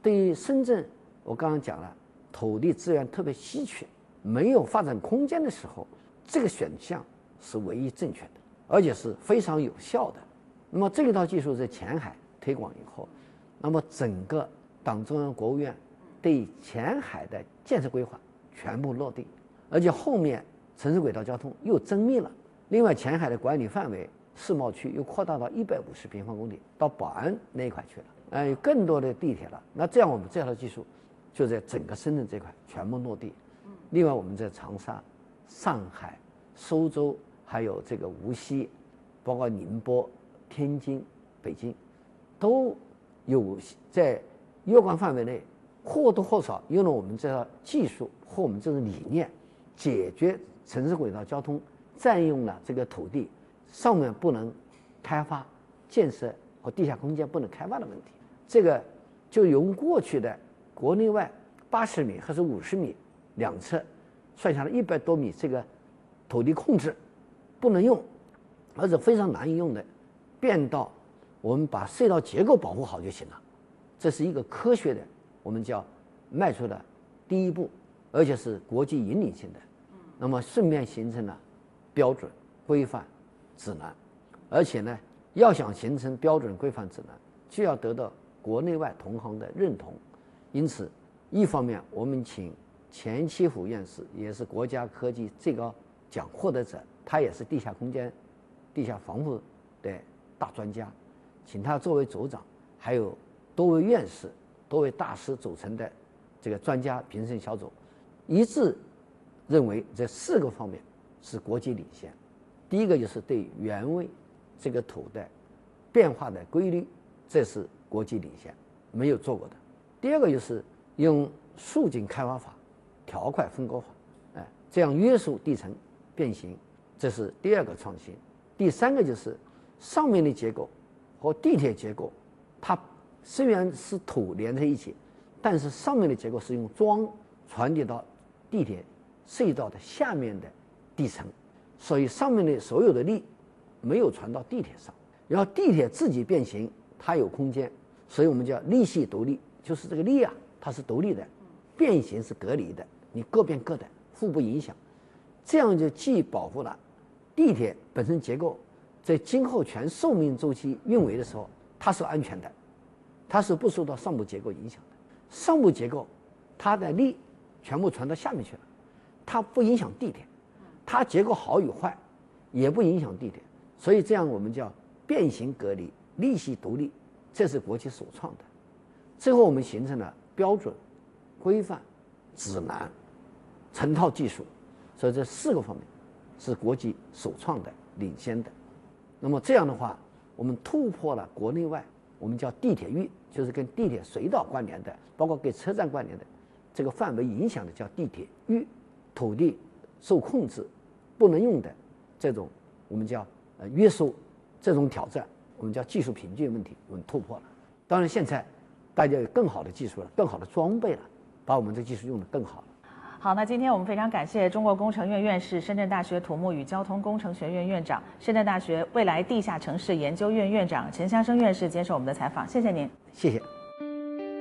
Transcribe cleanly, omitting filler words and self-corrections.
对于深圳，我刚刚讲了，土地资源特别稀缺，没有发展空间的时候，这个选项是唯一正确的，而且是非常有效的。那么这一套技术在前海推广以后，那么整个党中央、国务院对前海的建设规划全部落地，而且后面城市轨道交通又增密了。另外，前海的管理范围世贸区又扩大到150平方公里，到宝安那一块去了，有更多的地铁了。那这样我们这套技术就在整个深圳这块全部落地。另外，我们在长沙、上海、苏州，还有这个无锡，包括宁波、天津、北京，都有在若干范围内或多或少用了我们这套技术和我们这种理念，解决城市轨道交通占用了这个土地上面不能开发建设和地下空间不能开发的问题。这个就由过去的国内外80米还是50米两侧，算下来100多米这个土地控制不能用，而且非常难以用的，变到我们把隧道结构保护好就行了。这是一个科学的，我们叫迈出的第一步，而且是国际引领性的。那么顺便形成了标准、规范、指南，而且呢，要想形成标准、规范、指南，就要得到国内外同行的认同。因此，一方面我们请钱其甫院士，也是国家科技最高奖获得者，他也是地下空间、地下防护的大专家，请他作为组长，还有多位院士、多位大师组成的这个专家评审小组，一致认为这4个方面是国际领先。第一个就是对原位这个土的变化的规律，这是国际领先，没有做过的。第二个就是用竖井开发法、条块分割法，这样约束地层变形，这是第2个创新。第3个就是上面的结构和地铁结构，它虽然是土连在一起，但是上面的结构是用桩传递到地铁隧道的下面的地层，所以上面的所有的力没有传到地铁上，然后地铁自己变形，它有空间，所以我们叫力系独立，就是这个力啊，它是独立的，变形是隔离的，你各变各的，互不影响。这样就既保护了地铁本身结构在今后全寿命周期运维的时候它是安全的，它是不受到上部结构影响的。上部结构它的力全部传到下面去了，它不影响地铁，它结构好与坏也不影响地铁，所以这样我们叫变形隔离、力系独立，这是国际首创的。最后我们形成了标准、规范、指南成套技术，所以这4个方面是国际首创的、领先的。那么这样的话，我们突破了国内外我们叫地铁域，就是跟地铁隧道关联的，包括跟车站关联的这个范围影响的叫地铁域，土地受控制不能用的这种我们叫约束，这种挑战我们叫技术瓶颈问题，我们突破了。当然现在大家有更好的技术了，更好的装备了，把我们这技术用得更好了。 好，那今天我们非常感谢中国工程院院士、深圳大学土木与交通工程学院院长、深圳大学未来地下城市研究院院长陈香生院士接受我们的采访，谢谢您。 谢谢。